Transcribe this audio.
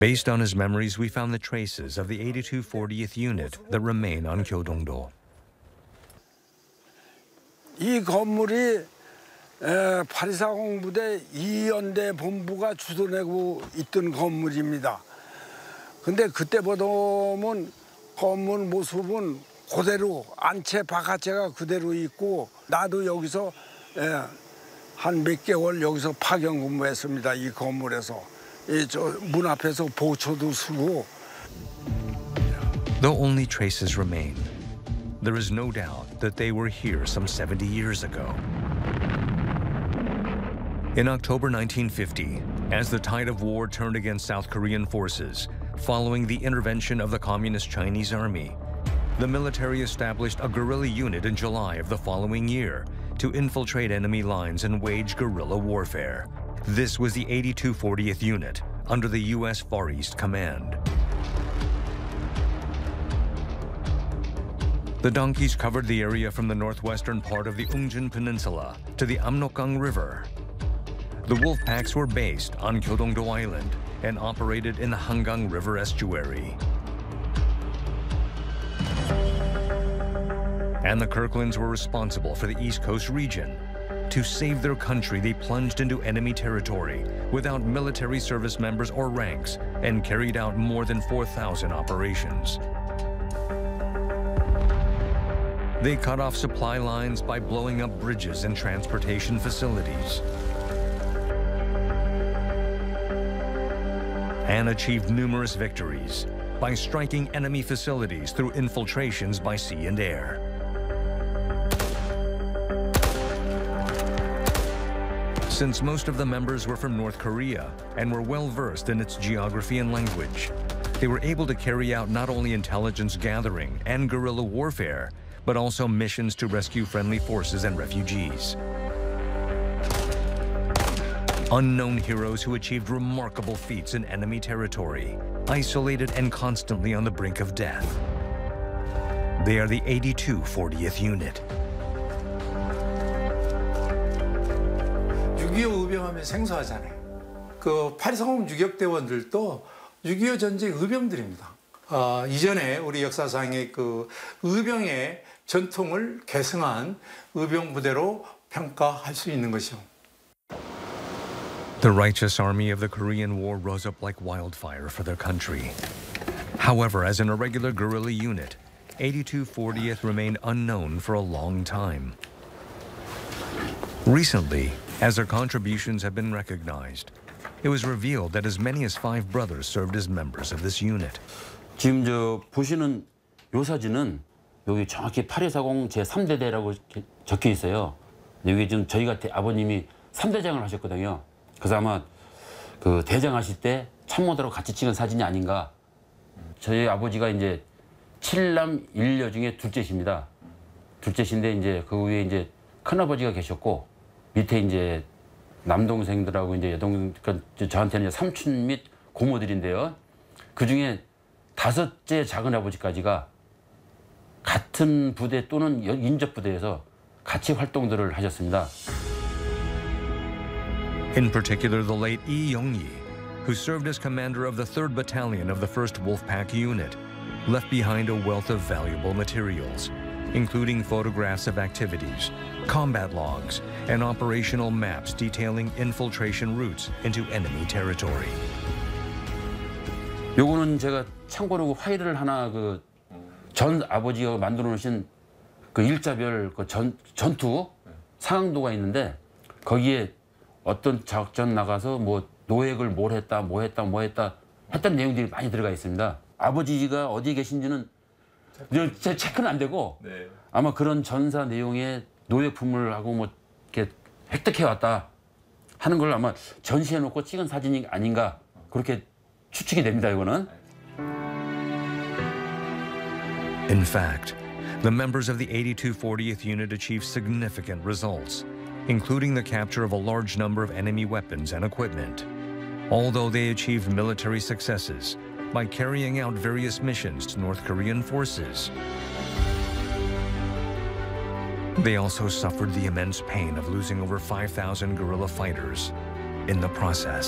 Based on his memories, we found the traces of the 82 40th Unit that remain on Gyeodongdo. 이 건물이 8.240 부대 2연대 본부가 주둔하고 있던 건물입니다. 근데 그때 보면 건물 모습은 그대로 안채 바깥채가 그대로 있고 나도 여기서 한 몇 개월 여기서 파견 근무했습니다. 이 건물에서 저 문 앞에서 보초도 쓰고. Though only traces remain, there is no doubt that they were here some 70 years ago. In October 1950, as the tide of war turned against South Korean forces, following the intervention of the Communist Chinese Army, the military established a guerrilla unit in July of the following year to infiltrate enemy lines and wage guerrilla warfare. This was the 82 40th Unit under the U.S. Far East Command. The donkeys covered the area from the northwestern part of the Ungjin Peninsula to the Amnokgang River. The wolf packs were based on Gyeodongdo Island and operated in the Hangang River estuary. And the Kirklands were responsible for the East Coast region. To save their country, they plunged into enemy territory without military service members or ranks and carried out more than 4,000 operations. They cut off supply lines by blowing up bridges and transportation facilities, and achieved numerous victories by striking enemy facilities through infiltrations by sea and air. Since most of the members were from North Korea and were well versed in its geography and language, they were able to carry out not only intelligence gathering and guerrilla warfare, but also missions to rescue friendly forces and refugees. Unknown heroes who achieved remarkable feats in enemy territory, isolated and constantly on the brink of death. They are the 82 40th Unit. 6.25 의병하면 생소하잖아요. 그 8.240 유격대원들도 6.25 전쟁 의병들입니다. 이전에 우리 역사상의 그 의병의 전통을 계승한 의병 부대로 평가할 수 있는 것이죠. The righteous army of the Korean War rose up like wildfire for their country. However, as an irregular guerrilla unit, 82 40th remained unknown for a long time. Recently, as their contributions have been recognized, it was revealed that as many as 5 brothers served as members of this unit. 지금 보시는 요 사진은 여기 정확히 8240 제3대대라고 적혀 있어요. 여기 지금 저희가 아버님이 3대장을 하셨거든요. 그래서 아마 그 대장하실 때 참모들하고 같이 찍은 사진이 아닌가. 저희 아버지가 이제 7남 1녀 중에 둘째십니다. 둘째신데 이제 그 위에 이제 큰아버지가 계셨고 밑에 이제 남동생들하고 이제 여동, 그러니까 저한테는 이제 삼촌 및 고모들인데요. 그 중에 5째 작은 아버지까지가 같은 부대 또는 인접 부대에서 같이 활동들을 하셨습니다. In particular, the late Lee Young-yi, who served as commander of the 3rd Battalion of the 1st Wolfpack Unit, left behind a wealth of valuable materials, including photographs of activities, combat logs, and operational maps detailing infiltration routes into enemy territory. 요거는 제가 참고로 파일을 하나 전 아버지가 만들어 놓으신 그 일자별 전투 상황도가 있는데 거기에 어떤 작전 나가서 뭐 노획을 뭘 했다, 뭐 했다 했던 내용들이 많이 들어가 있습니다. 아버지가 어디 계신지는 제 체크는 안 되고 네. 아마 그런 전사 내용의 노획품을 하고 뭐 이렇게 획득해 왔다 하는 걸 아마 전시해 놓고 찍은 사진이 아닌가 그렇게 추측이 됩니다. 이거는. In fact, the members of the 82 40th Unit achieved significant results, including the capture of a large number of enemy weapons and equipment. Although they achieved military successes by carrying out various missions to North Korean forces, they also suffered the immense pain of losing over 5,000 guerrilla fighters in the process.